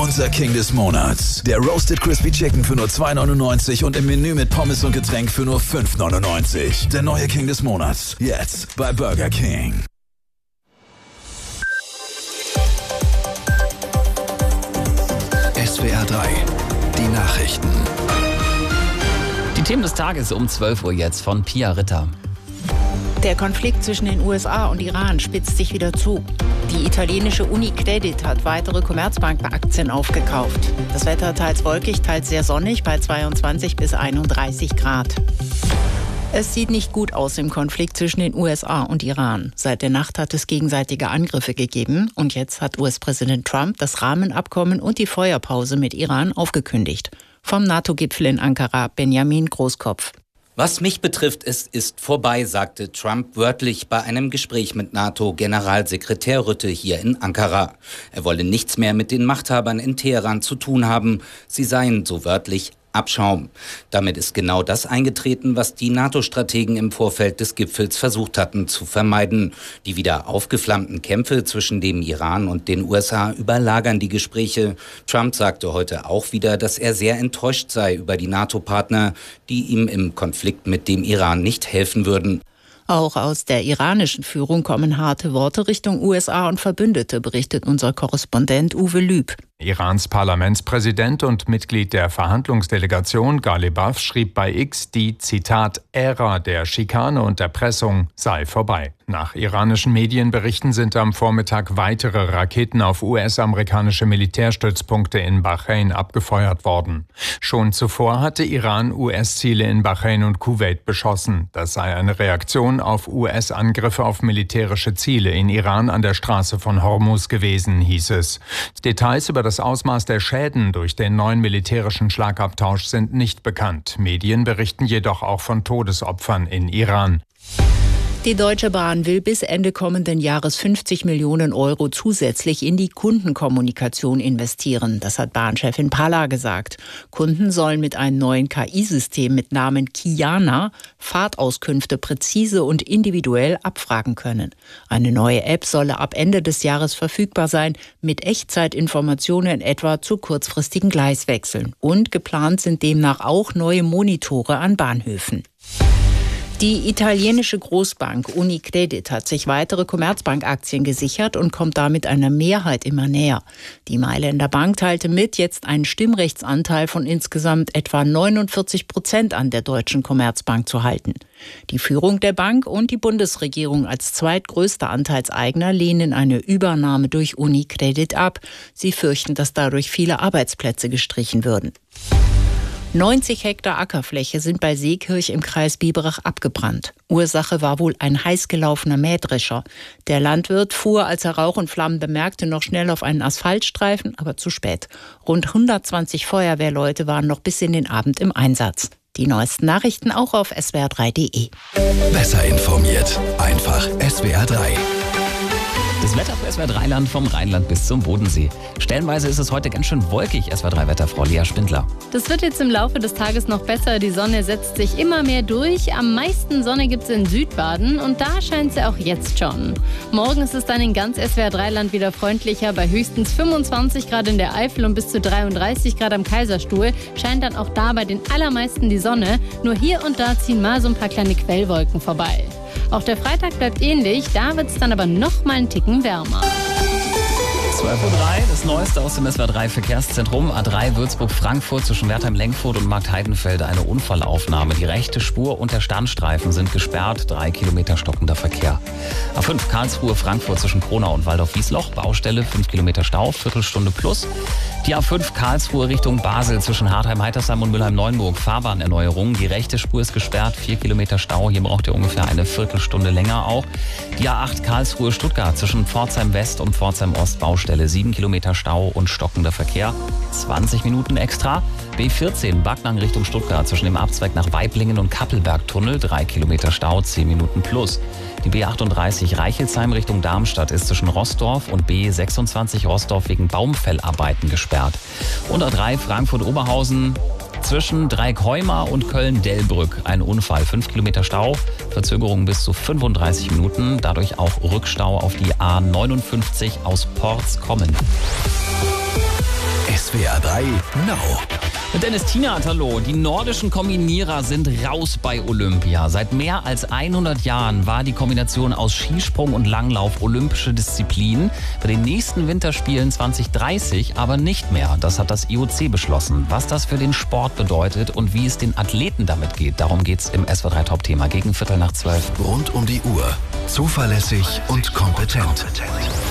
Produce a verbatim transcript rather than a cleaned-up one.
Unser King des Monats. Der Roasted Crispy Chicken für nur zwei neunundneunzig und im Menü mit Pommes und Getränk für nur fünf neunundneunzig. Der neue King des Monats. Jetzt bei Burger King. S W R drei. Die Nachrichten. Die Themen des Tages um zwölf Uhr jetzt von Pia Ritter. Der Konflikt zwischen den U S A und Iran spitzt sich wieder zu. Die italienische Unicredit hat weitere Commerzbank-Aktien aufgekauft. Das Wetter teils wolkig, teils sehr sonnig bei zweiundzwanzig bis einunddreißig Grad. Es sieht nicht gut aus im Konflikt zwischen den U S A und Iran. Seit der Nacht hat es gegenseitige Angriffe gegeben. Und jetzt hat U S-Präsident Trump das Rahmenabkommen und die Feuerpause mit Iran aufgekündigt. Vom NATO-Gipfel in Ankara, Benjamin Großkopf. Was mich betrifft, es ist vorbei, sagte Trump wörtlich bei einem Gespräch mit NATO-Generalsekretär Rutte hier in Ankara. Er wolle nichts mehr mit den Machthabern in Teheran zu tun haben. Sie seien, so wörtlich, Abschaum. Damit ist genau das eingetreten, was die NATO-Strategen im Vorfeld des Gipfels versucht hatten zu vermeiden. Die wieder aufgeflammten Kämpfe zwischen dem Iran und den U S A überlagern die Gespräche. Trump sagte heute auch wieder, dass er sehr enttäuscht sei über die NATO-Partner, die ihm im Konflikt mit dem Iran nicht helfen würden. Auch aus der iranischen Führung kommen harte Worte Richtung U S A und Verbündete, berichtet unser Korrespondent Uwe Lüb. Irans Parlamentspräsident und Mitglied der Verhandlungsdelegation Ghalibaf schrieb bei X, die, Zitat, Ära der Schikane und Erpressung sei vorbei. Nach iranischen Medienberichten sind am Vormittag weitere Raketen auf U S-amerikanische Militärstützpunkte in Bahrain abgefeuert worden. Schon zuvor hatte Iran U S-Ziele in Bahrain und Kuwait beschossen. Das sei eine Reaktion auf U S-Angriffe auf militärische Ziele in Iran an der Straße von Hormuz gewesen, hieß es. Details über das Ausmaß der Schäden durch den neuen militärischen Schlagabtausch sind nicht bekannt. Medien berichten jedoch auch von Todesopfern in Iran. Die Deutsche Bahn will bis Ende kommenden Jahres fünfzig Millionen Euro zusätzlich in die Kundenkommunikation investieren. Das hat Bahnchefin Palla gesagt. Kunden sollen mit einem neuen K I-System mit Namen Kiana Fahrtauskünfte präzise und individuell abfragen können. Eine neue App solle ab Ende des Jahres verfügbar sein, mit Echtzeitinformationen etwa zu kurzfristigen Gleiswechseln. Und geplant sind demnach auch neue Monitore an Bahnhöfen. Die italienische Großbank Unicredit hat sich weitere Commerzbank-Aktien gesichert und kommt damit einer Mehrheit immer näher. Die Mailänder Bank teilte mit, jetzt einen Stimmrechtsanteil von insgesamt etwa neunundvierzig Prozent an der Deutschen Commerzbank zu halten. Die Führung der Bank und die Bundesregierung als zweitgrößter Anteilseigner lehnen eine Übernahme durch Unicredit ab. Sie fürchten, dass dadurch viele Arbeitsplätze gestrichen würden. neunzig Hektar Ackerfläche sind bei Seekirch im Kreis Biberach abgebrannt. Ursache war wohl ein heiß gelaufener Mähdrescher. Der Landwirt fuhr, als er Rauch und Flammen bemerkte, noch schnell auf einen Asphaltstreifen, aber zu spät. Rund hundertzwanzig Feuerwehrleute waren noch bis in den Abend im Einsatz. Die neuesten Nachrichten auch auf S W R drei punkt de. Besser informiert. Einfach S W R drei. Das Wetter für S W R drei Land vom Rheinland bis zum Bodensee. Stellenweise ist es heute ganz schön wolkig, S W R drei Wetterfrau Lea Spindler. Das wird jetzt im Laufe des Tages noch besser. Die Sonne setzt sich immer mehr durch. Am meisten Sonne gibt es in Südbaden und da scheint sie auch jetzt schon. Morgen ist es dann in ganz S W R drei Land wieder freundlicher. Bei höchstens fünfundzwanzig Grad in der Eifel und bis zu dreiunddreißig Grad am Kaiserstuhl scheint dann auch da bei den allermeisten die Sonne. Nur hier und da ziehen mal so ein paar kleine Quellwolken vorbei. Auch der Freitag bleibt ähnlich, da wird es dann aber noch mal einen Ticken wärmer. zwölf Uhr drei, das Neueste aus dem S W R drei Verkehrszentrum. A drei Würzburg-Frankfurt zwischen Wertheim-Lenkfurt und Marktheidenfeld eine Unfallaufnahme. Die rechte Spur und der Standstreifen sind gesperrt. Drei Kilometer stockender Verkehr. A fünf Karlsruhe-Frankfurt zwischen Kronau und Waldorf-Wiesloch. Baustelle, fünf Kilometer Stau, Viertelstunde plus. Die A fünf Karlsruhe Richtung Basel zwischen Hartheim-Heitersheim und Mülheim-Neuenburg. Fahrbahnerneuerung. Die rechte Spur ist gesperrt. Vier Kilometer Stau. Hier braucht ihr ungefähr eine Viertelstunde länger auch. Die A acht Karlsruhe-Stuttgart zwischen Pforzheim-West und Pforzheim-Ost. Baustelle. sieben Kilometer Stau und stockender Verkehr. zwanzig Minuten extra. B vierzehn Backnang Richtung Stuttgart zwischen dem Abzweig nach Weiblingen und Kappelberg-Tunnel. drei Kilometer Stau, zehn Minuten plus. Die B achtunddreißig Reichelsheim Richtung Darmstadt ist zwischen Rossdorf und B sechsundzwanzig Rossdorf wegen Baumfellarbeiten gesperrt. Und A drei Frankfurt-Oberhausen zwischen Dreieck-Heumar und Köln-Delbrück. Ein Unfall, fünf Kilometer Stau, Verzögerung bis zu fünfunddreißig Minuten. Dadurch auch Rückstau auf die A neunundfünfzig aus Porz kommen. S S W R drei Now. Mit Dennis Tienert, hallo. Die nordischen Kombinierer sind raus bei Olympia. Seit mehr als hundert Jahren war die Kombination aus Skisprung und Langlauf olympische Disziplin. Bei den nächsten Winterspielen zwanzig dreißig aber nicht mehr. Das hat das I O C beschlossen. Was das für den Sport bedeutet und wie es den Athleten damit geht, darum geht's im S W R drei Top-Thema gegen Viertel nach zwölf. Rund um die Uhr. Zuverlässig und kompetent.